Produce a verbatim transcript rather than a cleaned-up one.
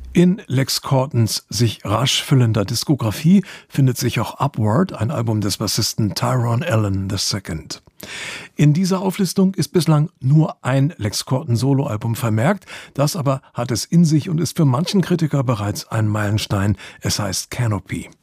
In Lex Cortons sich rasch füllender Diskografie findet sich auch Upward, ein Album des Bassisten Tyrone Allen der Second. In dieser Auflistung ist bislang nur ein Lex Corton Soloalbum vermerkt, das aber hat es in sich und ist für manchen Kritiker bereits ein Meilenstein. Es heißt Canopy.